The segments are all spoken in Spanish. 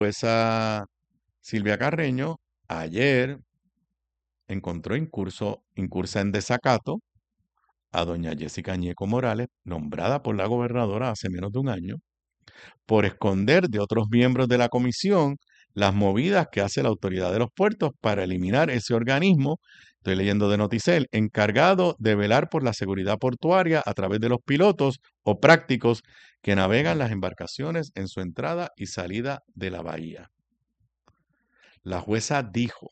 jueza Silvia Carreño ayer encontró incursa en desacato a doña Jessica Ñeco Morales, nombrada por la gobernadora hace menos de un año, por esconder de otros miembros de la comisión las movidas que hace la autoridad de los puertos para eliminar ese organismo, estoy leyendo de Noticel, encargado de velar por la seguridad portuaria a través de los pilotos o prácticos que navegan las embarcaciones en su entrada y salida de la bahía. La jueza dijo,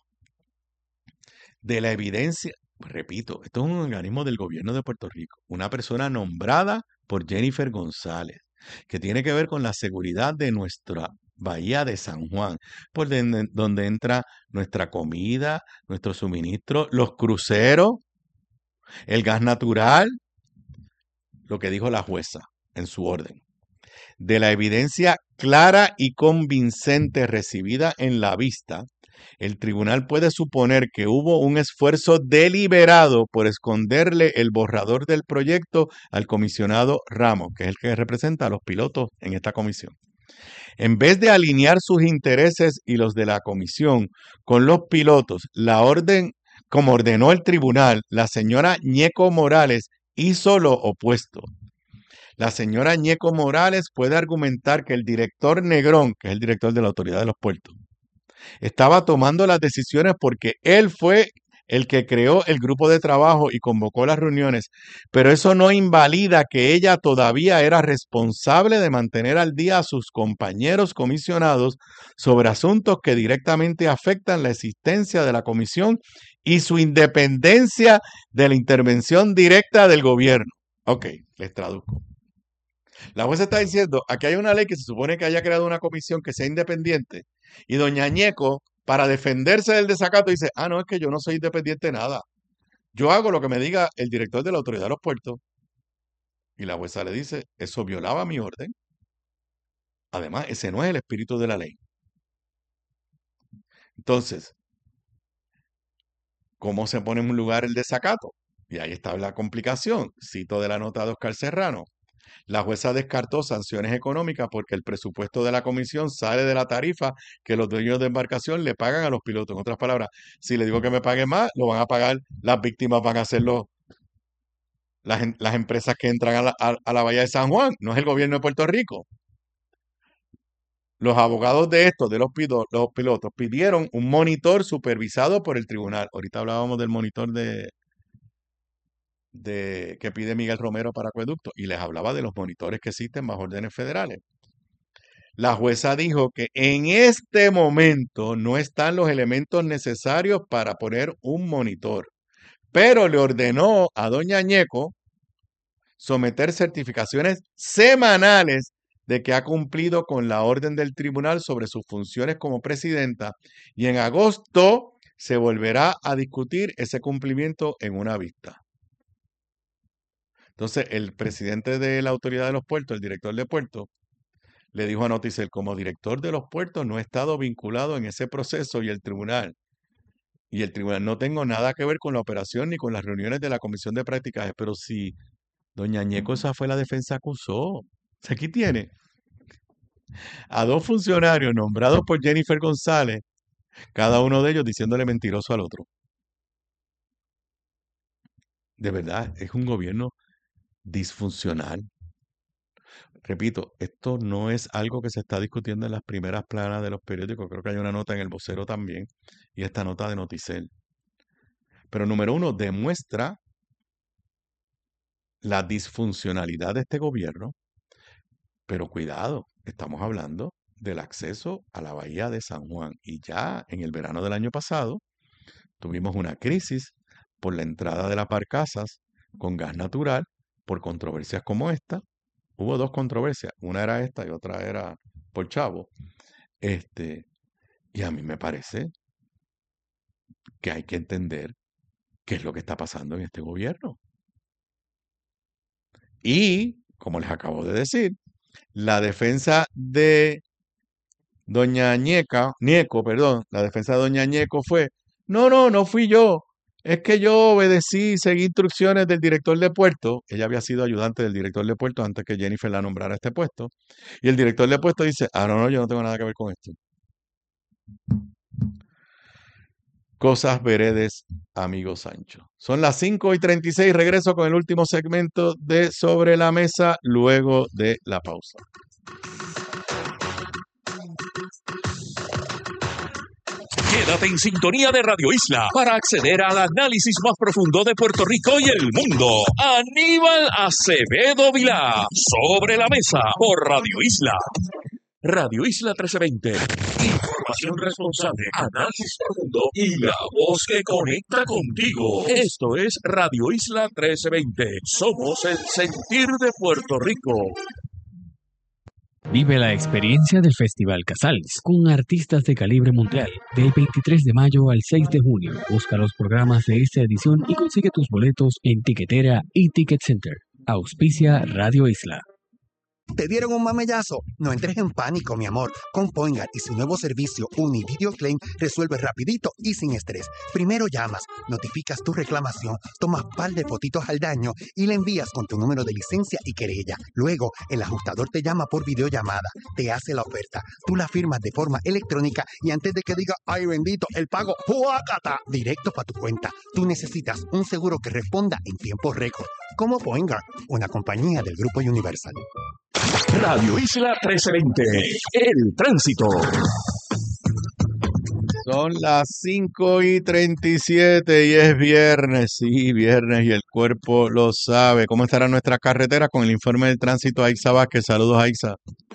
de la evidencia, repito, esto es un organismo del gobierno de Puerto Rico, una persona nombrada por Jennifer González, que tiene que ver con la seguridad de nuestra bahía de San Juan, por donde entra nuestra comida, nuestro suministro, los cruceros, el gas natural, lo que dijo la jueza en su orden. De la evidencia clara y convincente recibida en la vista, el tribunal puede suponer que hubo un esfuerzo deliberado por esconderle el borrador del proyecto al comisionado Ramos, que es el que representa a los pilotos en esta comisión. En vez de alinear sus intereses y los de la comisión con los pilotos, la orden, como ordenó el tribunal, la señora Ñeco Morales hizo lo opuesto. La señora Ñeco Morales puede argumentar que el director Negrón, que es el director de la Autoridad de los Puertos, estaba tomando las decisiones porque él fue el que creó el grupo de trabajo y convocó las reuniones, pero eso no invalida que ella todavía era responsable de mantener al día a sus compañeros comisionados sobre asuntos que directamente afectan la existencia de la comisión y su independencia de la intervención directa del gobierno. Ok, les traduzco. La jueza está diciendo, aquí hay una ley que se supone que haya creado una comisión que sea independiente, y doña Ñeco, para defenderse del desacato, dice, no, es que yo no soy independiente de nada. Yo hago lo que me diga el director de la Autoridad de los Puertos. Y la jueza le dice, eso violaba mi orden. Además, ese no es el espíritu de la ley. Entonces, ¿cómo se pone en un lugar el desacato? Y ahí está la complicación. Cito de la nota de Oscar Serrano. La jueza descartó sanciones económicas porque el presupuesto de la comisión sale de la tarifa que los dueños de embarcación le pagan a los pilotos. En otras palabras, si le digo que me pague más, lo van a pagar, las víctimas van a ser las empresas que entran a la bahía de San Juan, no es el gobierno de Puerto Rico. Los abogados de estos, de los pilotos, pidieron un monitor supervisado por el tribunal. Ahorita hablábamos del monitor que pide Miguel Romero para Acueducto y les hablaba de los monitores que existen bajo órdenes federales. La jueza dijo que en este momento no están los elementos necesarios para poner un monitor, pero le ordenó a doña Ñeco someter certificaciones semanales de que ha cumplido con la orden del tribunal sobre sus funciones como presidenta y en agosto se volverá a discutir ese cumplimiento en una vista. Entonces, el presidente de la Autoridad de los Puertos, el director de puertos, le dijo a Noticel, como director de los puertos no he estado vinculado en ese proceso y el tribunal no tengo nada que ver con la operación ni con las reuniones de la comisión de prácticas, pero si doña Ñeco esa fue la defensa acusó. O sea, aquí tiene a dos funcionarios nombrados por Jennifer González, cada uno de ellos diciéndole mentiroso al otro. De verdad, es un gobierno disfuncional. Repito, esto no es algo que se está discutiendo en las primeras planas de los periódicos. Creo que hay una nota en El Vocero también y esta nota de Noticel. Pero número uno, demuestra la disfuncionalidad de este gobierno. Pero cuidado, estamos hablando del acceso a la bahía de San Juan. Y ya en el verano del año pasado tuvimos una crisis por la entrada de las barcazas con gas natural por controversias como esta. Hubo dos controversias, una era esta y otra era por Chavo. Y a mí me parece que hay que entender qué es lo que está pasando en este gobierno. Y, como les acabo de decir, la defensa de doña Ñeco, perdón, la defensa de doña Ñeco fue, no fui yo, es que yo obedecí, seguí instrucciones del director de puerto. Ella había sido ayudante del director de puerto antes que Jennifer la nombrara a este puesto. Y el director de puesto dice, no, yo no tengo nada que ver con esto. Cosas veredes, amigo Sancho. Son las 5:36. Regreso con el último segmento de Sobre la Mesa luego de la pausa. Quédate en sintonía de Radio Isla para acceder al análisis más profundo de Puerto Rico y el mundo. Aníbal Acevedo Vilá, Sobre la Mesa, por Radio Isla. Radio Isla 1320. Información responsable, análisis profundo y la voz que conecta contigo. Esto es Radio Isla 1320. Somos el sentir de Puerto Rico. Vive la experiencia del Festival Casals con artistas de calibre mundial del 23 de mayo al 6 de junio. Busca los programas de esta edición y consigue tus boletos en Tiquetera y Ticket Center. Auspicia Radio Isla. ¿Te dieron un mamellazo? No entres en pánico, mi amor. Con Poingar y su nuevo servicio Univideo Claim resuelve rapidito y sin estrés. Primero llamas, notificas tu reclamación, tomas par de fotitos al daño y le envías con tu número de licencia y querella. Luego, el ajustador te llama por videollamada, te hace la oferta, tú la firmas de forma electrónica y antes de que diga, ¡ay bendito!, el pago, ¡juácata!, directo para tu cuenta. Tú necesitas un seguro que responda en tiempo récord. Como Poingar, una compañía del Grupo Universal. Radio Isla 1320, el tránsito. Son las 5:37 y es viernes, sí, viernes y el cuerpo lo sabe. ¿Cómo estará nuestra carretera? Con el informe del tránsito, Aixa Vázquez. Saludos, Aixa.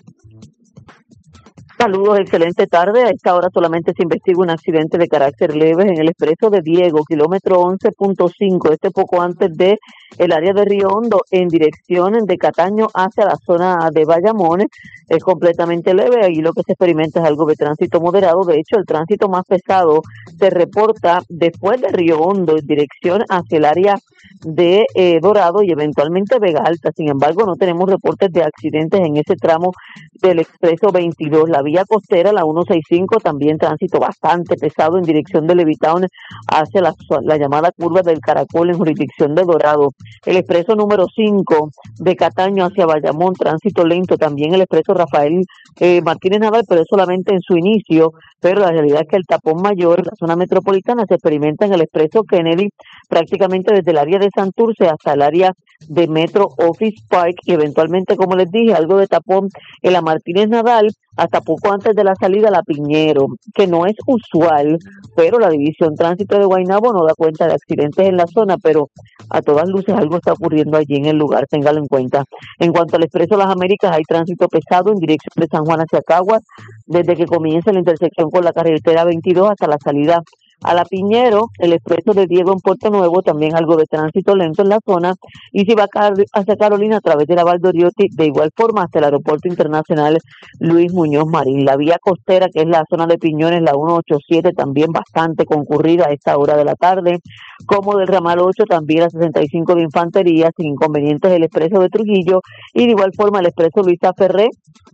Saludos, excelente tarde. A esta hora solamente se investiga un accidente de carácter leve en el expreso de Diego, kilómetro 11.5, poco antes de el área de Río Hondo, en dirección de Cataño hacia la zona de Bayamón. Es completamente leve, ahí lo que se experimenta es algo de tránsito moderado. De hecho, el tránsito más pesado se reporta después de Río Hondo, en dirección hacia el área de Dorado y eventualmente Vega Alta. Sin embargo, no tenemos reportes de accidentes en ese tramo del expreso 22. La vía costera, la 165, también tránsito bastante pesado en dirección de Levitown hacia la llamada curva del Caracol en jurisdicción de Dorado. El expreso número 5 de Cataño hacia Bayamón, tránsito lento. También el expreso Rafael Martínez Nadal, pero es solamente en su inicio. Pero la realidad es que el tapón mayor en la zona metropolitana se experimenta en el expreso Kennedy, prácticamente desde el área de Santurce hasta el área de Metro Office Park, y eventualmente, como les dije, algo de tapón en la Martínez Nadal hasta poco antes de la salida a La Piñero, que no es usual, pero la División Tránsito de Guaynabo no da cuenta de accidentes en la zona, pero a todas luces algo está ocurriendo allí en el lugar, téngalo en cuenta. En cuanto al expreso Las Américas, hay tránsito pesado en dirección de San Juan hacia Caguas, desde que comienza la intersección con la carretera 22 hasta la salida a La Piñero. El expreso de Diego en Puerto Nuevo, también algo de tránsito lento en la zona, y si va hacia Carolina a través de la Valdoriotti, de igual forma hasta el Aeropuerto Internacional Luis Muñoz Marín. La vía costera, que es la zona de Piñones, la 187, también bastante concurrida a esta hora de la tarde, como del ramal 8, también la 65 de Infantería, sin inconvenientes el expreso de Trujillo, y de igual forma el expreso Luisa Ferré,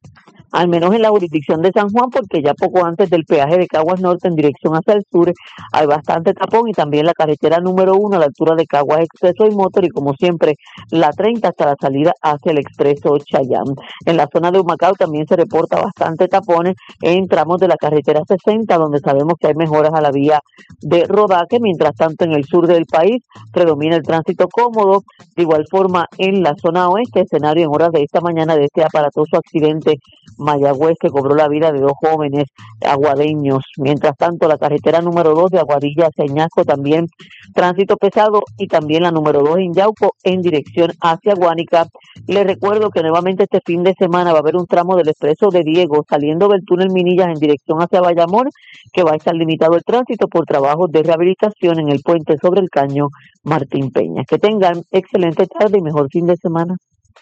al menos en la jurisdicción de San Juan, porque ya poco antes del peaje de Caguas Norte en dirección hacia el sur hay bastante tapón, y también la carretera número 1 a la altura de Caguas Expreso y Motor, y como siempre la 30 hasta la salida hacia el expreso Chayán. En la zona de Humacao también se reporta bastante tapones en tramos de la carretera 60, donde sabemos que hay mejoras a la vía de rodaje. Mientras tanto, en el sur del país predomina el tránsito cómodo. De igual forma, en la zona oeste, escenario en horas de esta mañana de este aparatoso accidente Mayagüez, que cobró la vida de 2 jóvenes aguadeños. Mientras tanto, la carretera número 2 de Aguadilla hacia Añasco, también tránsito pesado, y también la número 2 en Yauco en dirección hacia Guánica. Les recuerdo que nuevamente este fin de semana va a haber un tramo del expreso de Diego saliendo del túnel Minillas en dirección hacia Bayamón, que va a estar limitado el tránsito por trabajos de rehabilitación en el puente sobre el Caño Martín Peña. Que tengan excelente tarde y mejor fin de semana.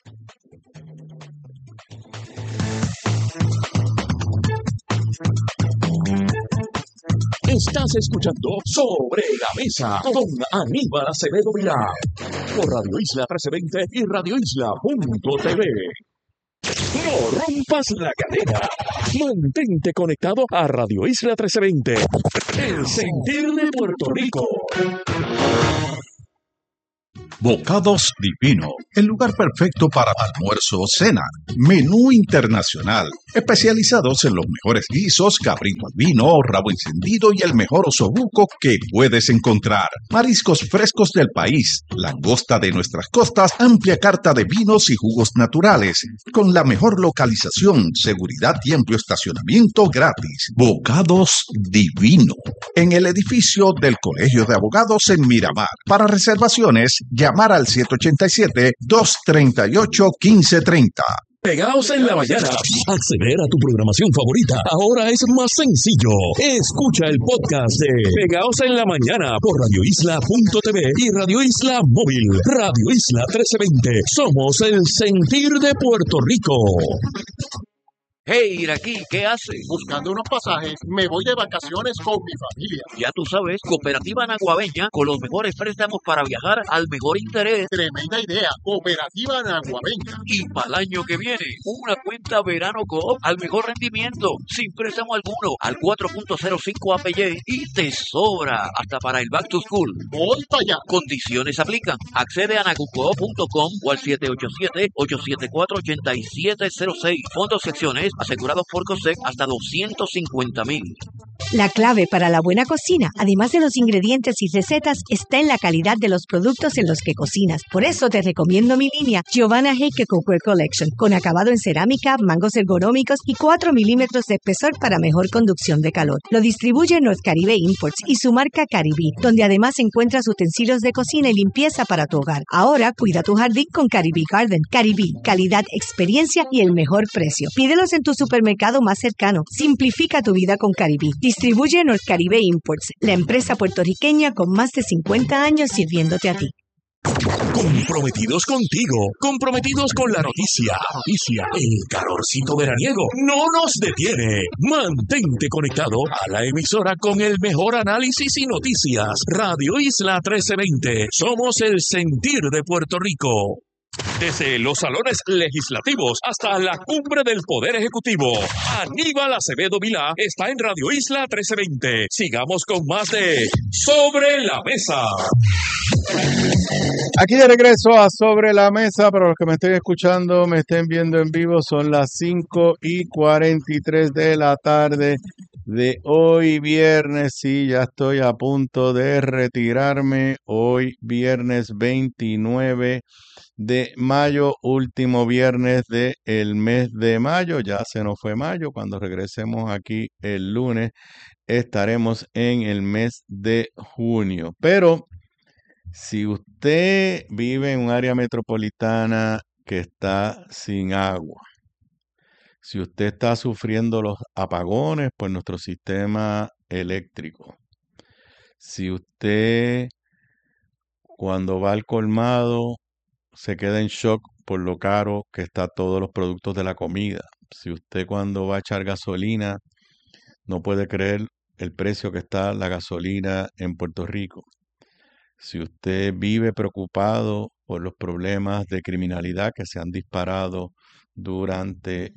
Estás escuchando Sobre la Mesa con Aníbal Acevedo Vilá por Radio Isla 1320 y radioisla.tv. No rompas la cadena. Mantente conectado a Radio Isla 1320, el sentir de Puerto Rico. Bocados Divino, el lugar perfecto para almuerzo o cena. Menú internacional, especializados en los mejores guisos, cabrito al vino, rabo encendido y el mejor osobuco que puedes encontrar. Mariscos frescos del país, langosta de nuestras costas, amplia carta de vinos y jugos naturales, con la mejor localización, seguridad y amplio estacionamiento gratis. Bocados Divino, en el edificio del Colegio de Abogados en Miramar. Para reservaciones, llamar al 787-238-1530. Pegaos en la mañana. Acceder a tu programación favorita ahora es más sencillo. Escucha el podcast de Pegaos en la mañana por radioisla.tv y Radio Isla Móvil. Radio Isla 1320. Somos el sentir de Puerto Rico. Hey, Iraquí, ¿qué haces? Buscando unos pasajes, me voy de vacaciones con mi familia. Ya tú sabes, Cooperativa Naguabeña, con los mejores préstamos para viajar al mejor interés. Tremenda idea, Cooperativa Naguabeña. Y para el año que viene, una cuenta Verano Coop al mejor rendimiento, sin préstamo alguno, al 4.05 APY y te sobra hasta para el Back to School. Voy para allá. Condiciones aplican. Accede a nagucoop.com o al 787-874-8706. Fondos y acciones asegurados por COSEC hasta $250,000. La clave para la buena cocina, además de los ingredientes y recetas, está en la calidad de los productos en los que cocinas. Por eso te recomiendo mi línea Giovanna Heike Cookware Collection, con acabado en cerámica, mangos ergonómicos y 4 milímetros de espesor para mejor conducción de calor. Lo distribuye North Caribe Imports y su marca Caribí, donde además encuentras utensilios de cocina y limpieza para tu hogar. Ahora cuida tu jardín con Caribí Garden. Caribí, calidad, experiencia y el mejor precio. Pídelos en tu supermercado más cercano. Simplifica tu vida con Caribí. Distribuye North Caribe Imports, la empresa puertorriqueña con más de 50 años sirviéndote a ti. Comprometidos contigo, comprometidos con la noticia. El calorcito veraniego no nos detiene. Mantente conectado a la emisora con el mejor análisis y noticias. Radio Isla 1320. Somos el sentir de Puerto Rico. Desde los salones legislativos hasta la cumbre del Poder Ejecutivo, Aníbal Acevedo Vilá está en Radio Isla 1320. Sigamos con más de Sobre la Mesa. Aquí de regreso a Sobre la Mesa. Para los que me estén escuchando, me estén viendo en vivo, son las 5:43 de la tarde de hoy viernes. Sí, ya estoy a punto de retirarme. Hoy viernes 29 de mayo, último viernes del mes de mayo. Ya se nos fue mayo. Cuando regresemos aquí el lunes, estaremos en el mes de junio. Pero si usted vive en un área metropolitana que está sin agua, si usted está sufriendo los apagones por nuestro sistema eléctrico, si usted cuando va al colmado se queda en shock por lo caro que está todos los productos de la comida, si usted cuando va a echar gasolina no puede creer el precio que está la gasolina en Puerto Rico, si usted vive preocupado por los problemas de criminalidad que se han disparado durante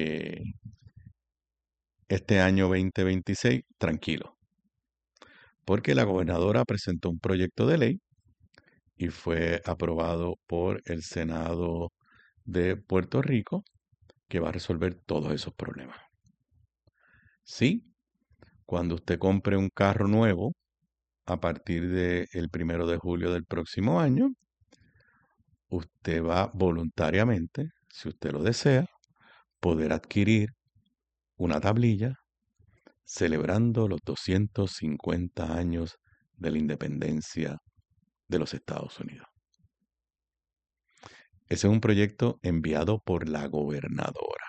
este año 2026, tranquilo, porque la gobernadora presentó un proyecto de ley y fue aprobado por el Senado de Puerto Rico que va a resolver todos esos problemas. Sí, cuando usted compre un carro nuevo, a partir del 1 de julio del próximo año, usted va voluntariamente, si usted lo desea, poder adquirir una tablilla celebrando los 250 años de la independencia de los Estados Unidos. Ese es un proyecto enviado por la gobernadora.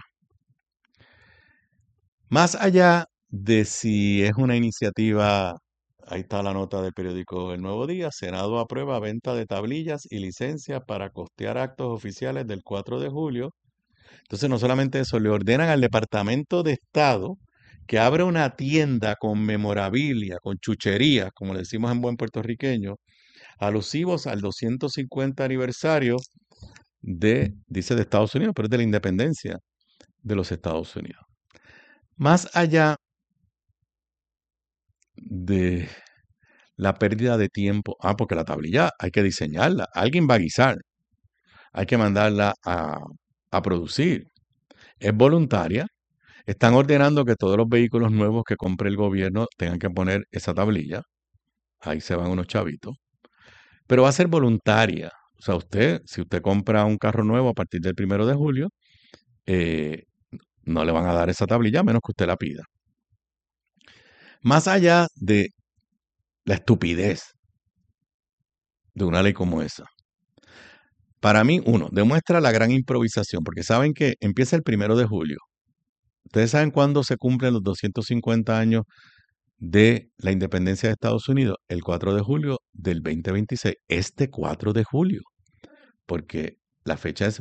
Más allá de si es una iniciativa, ahí está la nota del periódico El Nuevo Día, Senado aprueba venta de tablillas y licencias para costear actos oficiales del 4 de julio. Entonces, no solamente eso, le ordenan al Departamento de Estado que abra una tienda con memorabilia, con chucherías, como le decimos en buen puertorriqueño, alusivos al 250 aniversario dice de Estados Unidos, pero es de la independencia de los Estados Unidos. Más allá de la pérdida de tiempo. Porque la tablilla hay que diseñarla, alguien va a guisar, hay que mandarla a producir. Es voluntaria. Están ordenando que todos los vehículos nuevos que compre el gobierno tengan que poner esa tablilla. Ahí se van unos chavitos. Pero va a ser voluntaria. O sea, si usted compra un carro nuevo a partir del 1 de julio, no le van a dar esa tablilla a menos que usted la pida. Más allá de la estupidez de una ley como esa, para mí, demuestra la gran improvisación, porque saben que empieza el 1 de julio. ¿Ustedes saben cuándo se cumplen los 250 años de la independencia de Estados Unidos? El 4 de julio del 2026. Este 4 de julio, porque la fecha es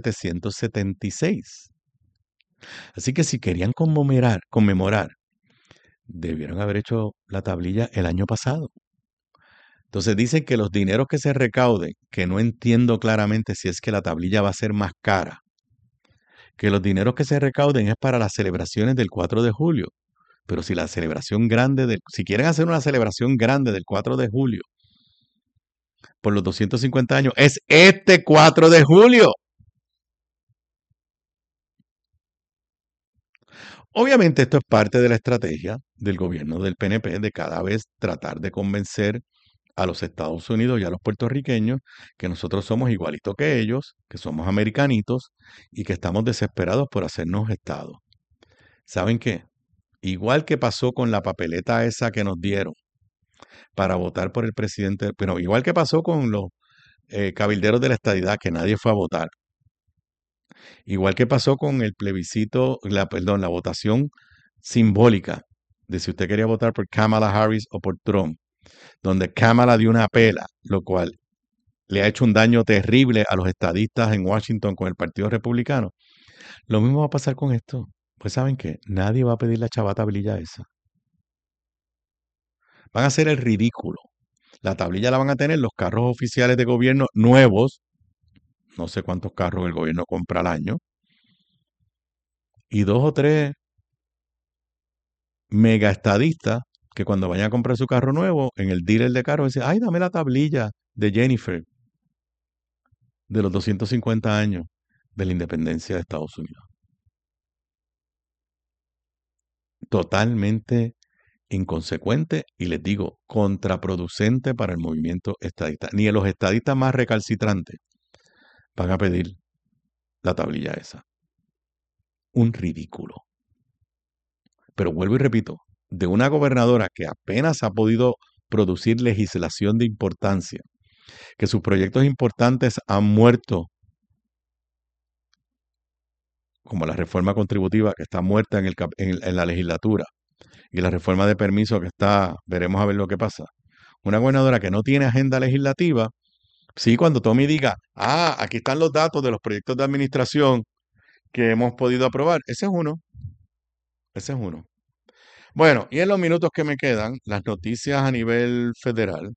1776. Así que si querían conmemorar, debieron haber hecho la tablilla el año pasado. Entonces dicen que los dineros que se recauden, que no entiendo claramente si es que la tablilla va a ser más cara, que los dineros que se recauden es para las celebraciones del 4 de julio. Pero si si quieren hacer una celebración grande del 4 de julio por los 250 años, es este 4 de julio. Obviamente esto es parte de la estrategia del gobierno del PNP de cada vez tratar de convencer a los Estados Unidos y a los puertorriqueños que nosotros somos igualitos que ellos, que somos americanitos y que estamos desesperados por hacernos Estado. ¿Saben qué? Igual que pasó con la papeleta esa que nos dieron para votar por el presidente, pero igual que pasó con los cabilderos de la estadidad, que nadie fue a votar. Igual que pasó con el plebiscito, la votación simbólica de si usted quería votar por Kamala Harris o por Trump, donde Kamala dio una pela, lo cual le ha hecho un daño terrible a los estadistas en Washington con el Partido Republicano. Lo mismo va a pasar con esto. Pues ¿saben qué? Nadie va a pedir la chavata tablilla esa. Van a hacer el ridículo. La tablilla la van a tener los carros oficiales de gobierno nuevos. No sé cuántos carros el gobierno compra al año. Y 2 o 3 mega estadistas que cuando vayan a comprar su carro nuevo, en el dealer de carros, dicen, ay, dame la tablilla de Jennifer de los 250 años de la independencia de Estados Unidos. Totalmente inconsecuente y les digo, contraproducente para el movimiento estadista. Ni a los estadistas más recalcitrantes van a pedir la tablilla esa. Un ridículo. Pero vuelvo y repito, de una gobernadora que apenas ha podido producir legislación de importancia, que sus proyectos importantes han muerto, como la reforma contributiva que está muerta en la legislatura, y la reforma de permiso que está, veremos a ver lo que pasa. Una gobernadora que no tiene agenda legislativa, sí, cuando Tommy diga, aquí están los datos de los proyectos de administración que hemos podido aprobar, ese es uno. Bueno, y en los minutos que me quedan, las noticias a nivel federal,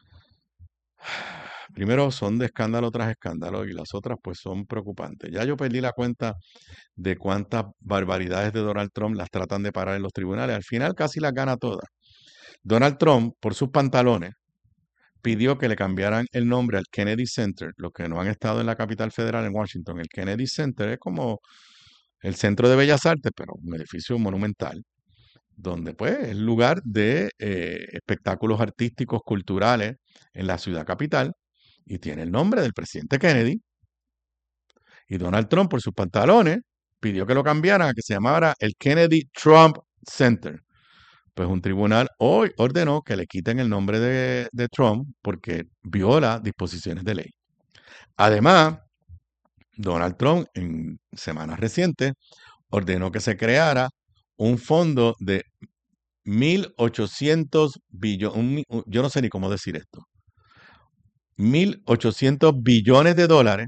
primero son de escándalo tras escándalo y las otras pues son preocupantes. Ya yo perdí la cuenta de cuántas barbaridades de Donald Trump las tratan de parar en los tribunales. Al final casi las gana todas. Donald Trump, por sus pantalones, pidió que le cambiaran el nombre al Kennedy Center. Los que no han estado en la capital federal, en Washington, el Kennedy Center es como el Centro de Bellas Artes, pero un edificio monumental, donde pues es lugar de espectáculos artísticos, culturales en la ciudad capital, y tiene el nombre del presidente Kennedy. Y Donald Trump, por sus pantalones, pidió que lo cambiaran a que se llamara el Kennedy Trump Center. Pues un tribunal hoy ordenó que le quiten el nombre de Trump porque viola disposiciones de ley. Además, Donald Trump en semanas recientes ordenó que se creara un fondo de 1.800 billones, yo no sé ni cómo decir esto, 1.800 billones de dólares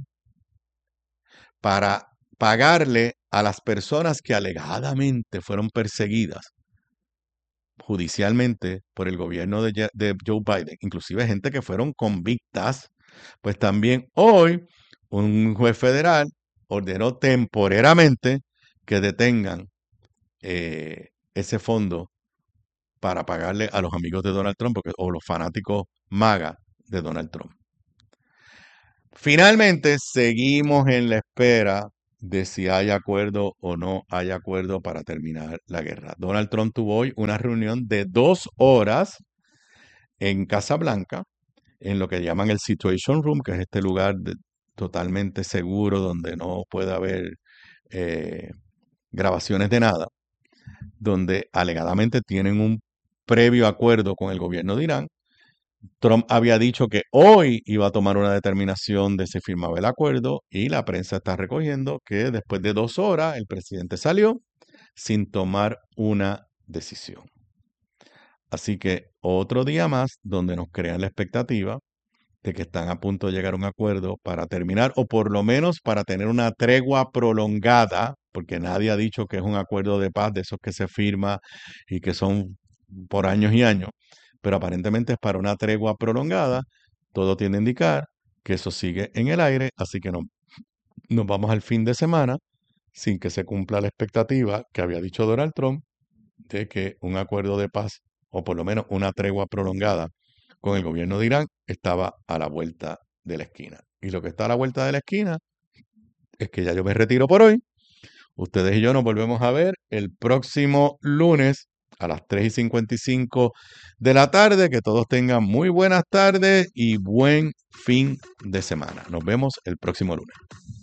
para pagarle a las personas que alegadamente fueron perseguidas judicialmente por el gobierno de Joe Biden, inclusive gente que fueron convictas. Pues también hoy un juez federal ordenó temporariamente que detengan ese fondo para pagarle a los amigos de Donald Trump o los fanáticos MAGA de Donald Trump. Finalmente, seguimos en la espera de si hay acuerdo o no hay acuerdo para terminar la guerra. Donald Trump tuvo hoy una reunión de 2 horas en Casa Blanca, en lo que llaman el Situation Room, que es este lugar totalmente seguro donde no puede haber grabaciones de nada, donde alegadamente tienen un previo acuerdo con el gobierno de Irán. Trump había dicho que hoy iba a tomar una determinación de si firmaba el acuerdo y la prensa está recogiendo que después de 2 horas el presidente salió sin tomar una decisión. Así que otro día más donde nos crean la expectativa de que están a punto de llegar a un acuerdo para terminar o por lo menos para tener una tregua prolongada, porque nadie ha dicho que es un acuerdo de paz de esos que se firma y que son por años y años, pero aparentemente es para una tregua prolongada. Todo tiende a indicar que eso sigue en el aire, así que nos vamos al fin de semana sin que se cumpla la expectativa que había dicho Donald Trump de que un acuerdo de paz o por lo menos una tregua prolongada con el gobierno de Irán estaba a la vuelta de la esquina. Y lo que está a la vuelta de la esquina es que ya yo me retiro por hoy. Ustedes y yo nos volvemos a ver el próximo lunes a las 3:55 de la tarde. Que todos tengan muy buenas tardes y buen fin de semana. Nos vemos el próximo lunes.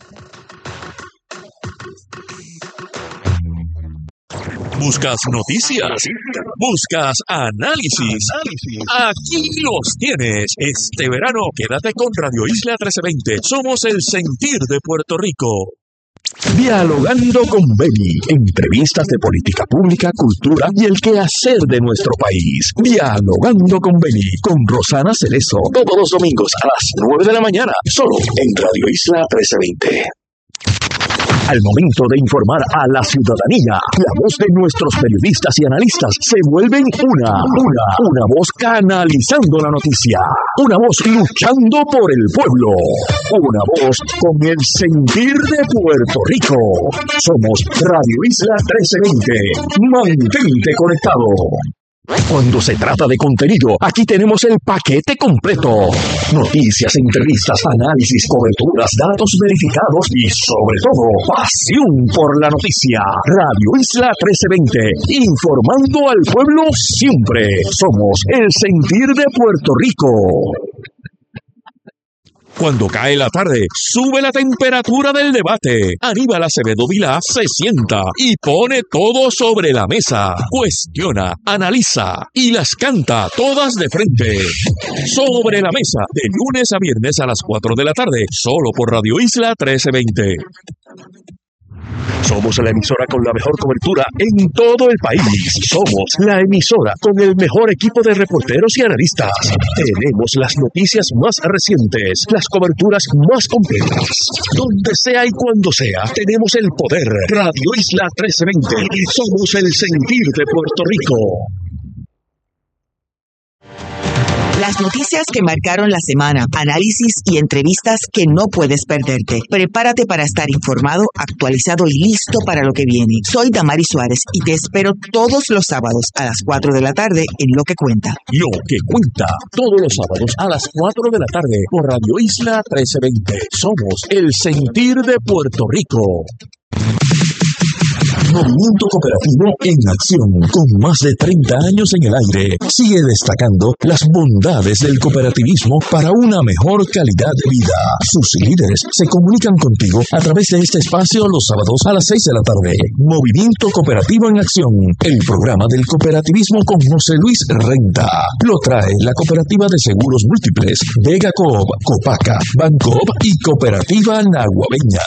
¿Buscas noticias? ¿Buscas análisis? Aquí los tienes. Este verano quédate con Radio Isla 1320. Somos el sentir de Puerto Rico. Dialogando con Beni. Entrevistas de política pública, cultura y el quehacer de nuestro país. Dialogando con Beni. Con Rosana Cerezo. Todos los domingos a las 9 de la mañana. Solo en Radio Isla 1320. Al momento de informar a la ciudadanía, la voz de nuestros periodistas y analistas se vuelven una voz canalizando la noticia, una voz luchando por el pueblo, una voz con el sentir de Puerto Rico. Somos Radio Isla 1320. Mantente conectado. Cuando se trata de contenido, aquí tenemos el paquete completo. Noticias, entrevistas, análisis, coberturas, datos verificados y, sobre todo, pasión por la noticia. Radio Isla 1320, informando al pueblo siempre. Somos el sentir de Puerto Rico. Cuando cae la tarde, sube la temperatura del debate. Aníbal Acevedo Vilá se sienta y pone todo sobre la mesa. Cuestiona, analiza y las canta todas de frente. Sobre la mesa, de lunes a viernes a las 4 de la tarde, solo por Radio Isla 1320. Somos la emisora con la mejor cobertura en todo el país. Somos la emisora con el mejor equipo de reporteros y analistas. Tenemos las noticias más recientes, las coberturas más completas. Donde sea y cuando sea, tenemos el poder. Radio Isla 1320. Somos el sentir de Puerto Rico. Las noticias que marcaron la semana, análisis y entrevistas que no puedes perderte. Prepárate para estar informado, actualizado y listo para lo que viene. Soy Damaris Suárez y te espero todos los sábados a las 4 de la tarde en Lo que Cuenta. Lo que Cuenta, todos los sábados a las 4 de la tarde por Radio Isla 1320. Somos el sentir de Puerto Rico. Movimiento Cooperativo en acción, con más de 30 años en el aire, sigue destacando las bondades del cooperativismo para una mejor calidad de vida. Sus líderes se comunican contigo a través de este espacio los sábados a las 6 de la tarde. Movimiento Cooperativo en acción, el programa del cooperativismo con José Luis Renta. Lo trae la Cooperativa de Seguros Múltiples, Vega Coop, Copaca, Bancoop y Cooperativa Naguabeña.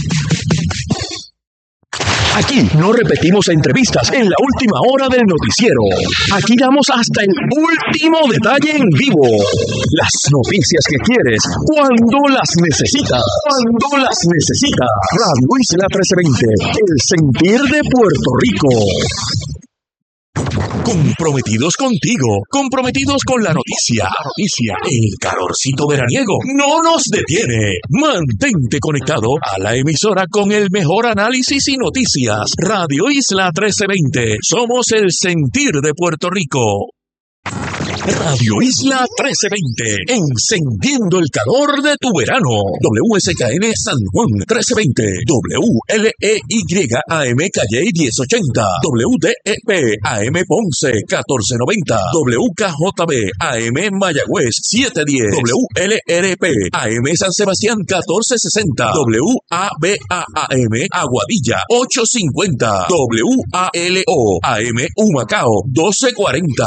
Aquí no repetimos entrevistas en la última hora del noticiero. Aquí damos hasta el último detalle en vivo. Las noticias que quieres, cuando las necesitas. Cuando las necesitas. Radio Isla 1320, el sentir de Puerto Rico. Comprometidos contigo, comprometidos con la noticia. El calorcito veraniego no nos detiene. Mantente conectado a la emisora con el mejor análisis y noticias. Radio Isla 1320. Somos el sentir de Puerto Rico. Radio Isla 1320, encendiendo el calor de tu verano. WSKN San Juan 1320, WLEY AM Calle 1080, WDEP AM Ponce 1490, WKJB AM Mayagüez 710, WLRP AM San Sebastián 1460, WABA-AM Aguadilla 850, WALO AM Humacao 1240,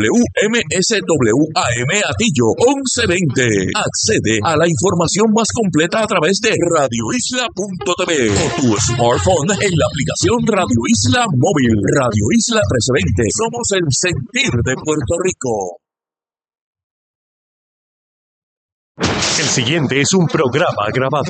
WMSWAM Atillo 1120. Accede a la información más completa a través de radioisla.tv o tu smartphone en la aplicación Radio Isla Móvil. Radio Isla 1320. Somos el sentir de Puerto Rico. El siguiente es un programa grabado.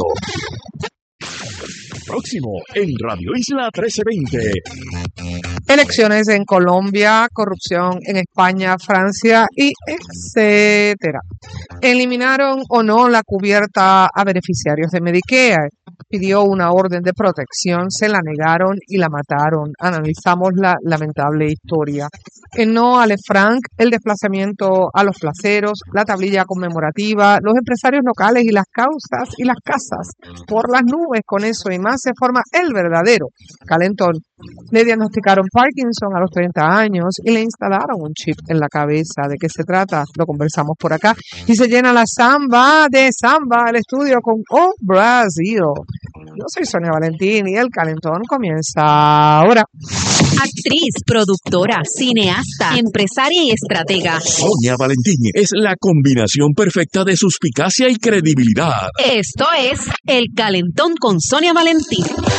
Próximo en Radio Isla 1320. Elecciones en Colombia, corrupción en España, Francia y etcétera. Eliminaron o no la cubierta a beneficiarios de Medicare. Pidió una orden de protección, se la negaron y la mataron. Analizamos la lamentable historia. En no a Lefranc, el desplazamiento a los placeros, la tablilla conmemorativa, los empresarios locales y las causas y las casas por las nubes. Con eso y más se forma el verdadero calentón. Le diagnosticaron Parkinson a los 30 años y le instalaron un chip en la cabeza. ¿De qué se trata? Lo conversamos por acá. Y se llena la samba el estudio con Oh Brasil. Yo soy Sonia Valentín y el calentón comienza ahora. Actriz, productora, cineasta, empresaria y estratega. Sonia Valentín es la combinación perfecta de suspicacia y credibilidad. Esto es El Calentón con Sonia Valentín.